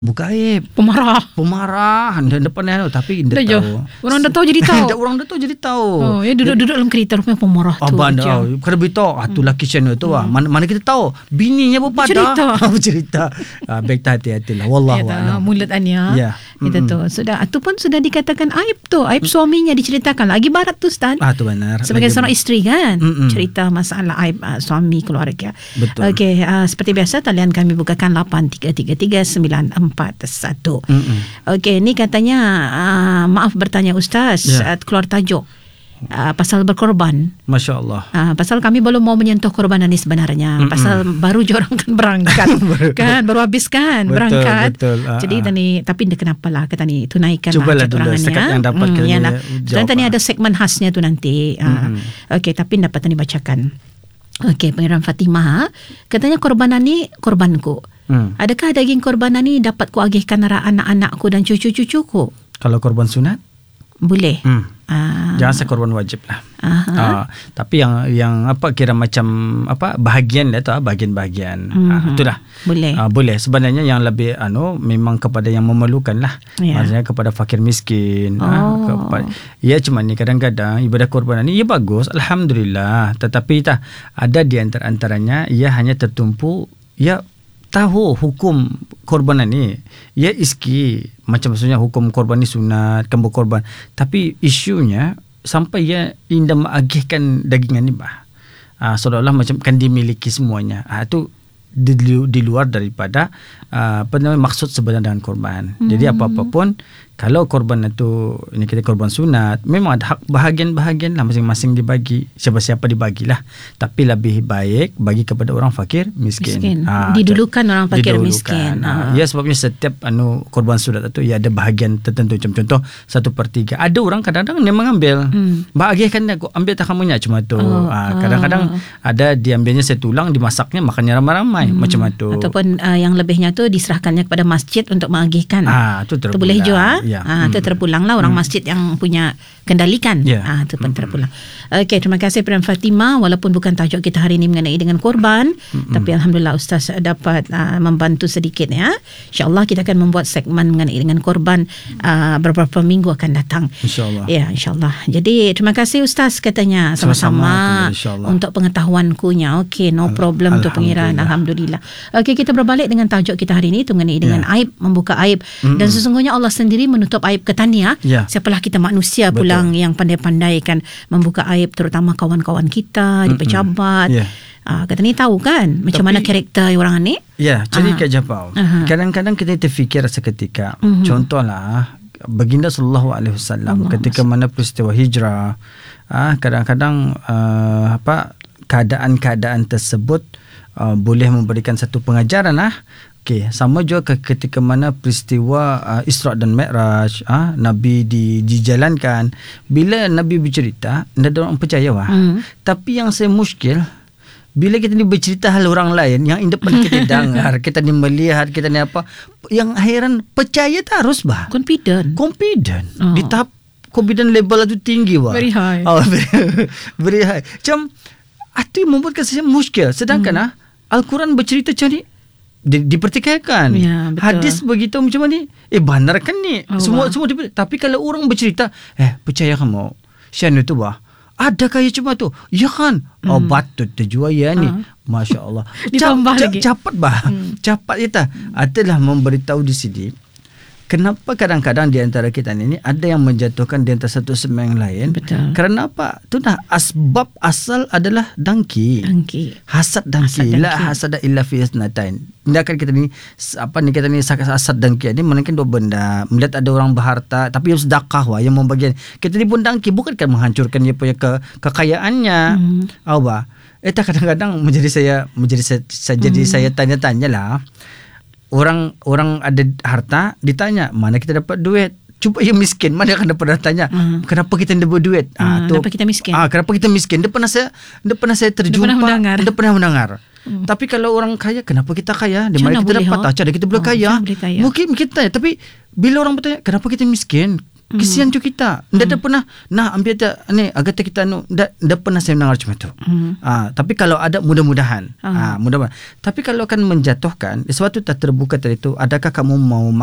Buka aib. Pemarah. Dan depan dia tapi dia tahu. Orang dah tahu jadi tahu. Orang dah tahu jadi tahu. Oh, ya duduk dalam kereta rupanya pemarah tu. Abang dah. Kena beritahu. Tu laki channel tu lah. Mana kita tahu. Bininya berpada. Bercerita. Baik hati-hatilah. Wallahualam. Mulut Ania. Ya. Itu tu. Itu pun sudah dikatakan aib tu. Aib suaminya diceritakan. Lagi barat tu Ustaz. Tu benar. Sebagai seorang isteri kan. Cerita masalah aib suami keluarga. Betul. Okey. Seperti biasa talian kami bukakan 8333 941. Okey, ni katanya maaf bertanya Ustaz, keluar tajuk pasal berkorban. Masya Allah. Pasal kami belum mau menyentuh korban ini sebenarnya. Pasal baru je orang kan berangkat. Baru habis kan berangkat. Betul. Jadi tapi kenapalah kata ni tunaikan cubalah dulu setakat yang dapat dan tadi ada segmen khasnya tu nanti. Okey, tapi dapat ni bacakan. Okey, Pengiran Fatimah katanya korbanan ni korbanku. Adakah daging korbanan ni dapat ku agihkan anak-anakku dan cucu-cucuku? Kalau korban sunat? Boleh. Jangan sekorban wajib lah. Tapi yang kira macam bahagian lah tu, bahagian-bahagian. Itulah. Boleh. Boleh. Sebenarnya yang lebih memang kepada yang memerlukan lah. Maksudnya kepada fakir miskin. Ya cuma ni kadang-kadang ibadah korban ni bagus, alhamdulillah. Tetapi ada di antaranya ia hanya tertumpu tahu hukum korban ni. Ya iski macam maksudnya hukum korban ni sunat, kamu korban. Tapi isunya sampai ia indah mengagihkan dagingan ni seolah-olah macam kan dimiliki semuanya. Itu di luar daripada maksud sebenarnya dengan korban. Jadi apa-apa pun kalau korban itu ini kita korban sunat, memang ada hak bahagian-bahagian lah masing-masing dibagi, siapa-siapa dibagilah. Tapi lebih baik bagi kepada orang fakir miskin. Didulukan orang fakir miskin. Ya sebabnya setiap korban sunat itu ada bahagian tertentu. Contoh 1/3. Ada orang kadang-kadang dia mengambil bahagian aku ambil tak kamunya cuma tu. Kadang-kadang ada diambilnya setulang, dimasaknya makannya ramai-ramai macam tu. Ataupun yang lebihnya tu diserahkannya kepada masjid untuk mengagihkan. Itu boleh juga. Itu terpulang lah orang masjid yang punya kendalikan. Itu pun terpulang. Okey, terima kasih Puan Fatimah. Walaupun bukan tajuk kita hari ini mengenai dengan korban, tapi alhamdulillah Ustaz dapat membantu sedikit ya. InsyaAllah kita akan membuat segmen mengenai dengan korban beberapa minggu akan datang. InsyaAllah. Ya, insyaAllah. Jadi terima kasih Ustaz katanya sama-sama untuk pengetahuankunya. Okey, no problem tu Pengiran. Alhamdulillah. Okey, kita berbalik dengan tajuk kita hari ini mengenai dengan aib, membuka aib. Dan sesungguhnya Allah sendiri menutup aib ketania. Siapalah kita manusia pulang yang pandai-pandai kan membuka aib, terutama kawan-kawan kita di pejabat. Kata ni tahu kan macam mana karakter orang ni. Jadi Kak Japau, kadang-kadang kita terfikir seketika. Contohlah Baginda sallallahu alaihi wasallam ketika mana peristiwa hijrah, kadang-kadang keadaan-keadaan tersebut boleh memberikan satu pengajaran Okey, sama juga ketika mana peristiwa Isra' dan Mi'raj, Nabi dijalankan. Bila Nabi bercerita, tidak ada orang percaya Tapi yang saya muskil, bila kita ni bercerita hal orang lain yang indepan kita dengar, kita ni melihat, kita ni apa, yang heran percaya terus Confident. Di tahap confident level itu tinggi Very high. Very high. Macam itu yang membuatkan saya muskil. Sedangkan Al-Quran bercerita macam ni dipertikaikan. Hadis begitu macam ni benarkan ni semua tapi kalau orang bercerita percaya kamu Syan itu adakah ya cuma tu ya kan batut terjual ya ni Masya Allah cepat cepat kita adalah memberitahu di sini. Kenapa kadang-kadang di antara kita ni ada yang menjatuhkan di antara satu sama yang lain? Betul. Kerana apa? Itu asbab asal adalah dengki. Hasad dengki. La hasada illa fi isnatain. Tindakan kita ni kita ni hasad dengki ni mungkin dua benda. Melihat ada orang berharta tapi yang sedekah yang membagikan. Kita ni pun dengki bukan menghancurkan dia punya kekayaannya. Kadang-kadang jadi saya tanya-tanyalah. Orang ada harta ditanya mana kita dapat duit. Cuba yang miskin mana akan dapat tanya kenapa kita tidak berduit. Kenapa kita miskin? Kenapa kita miskin? Dia pernah saya terjumpa. Dia pernah mendengar. Tapi kalau orang kaya, kenapa kita kaya? Di mana kita dapat? Cara kita boleh kaya. Mungkin kita. Tapi bila orang bertanya kenapa kita miskin? Kesian tu kita. Dia pernah nah ambil dah ni agar kita dah pernah saya dengar macam tu. Tapi kalau ada mudah-mudahan. Mudah-mudahan. Tapi kalau kan menjatuhkan sesuatu tak terbuka tadi tu, adakah kamu mau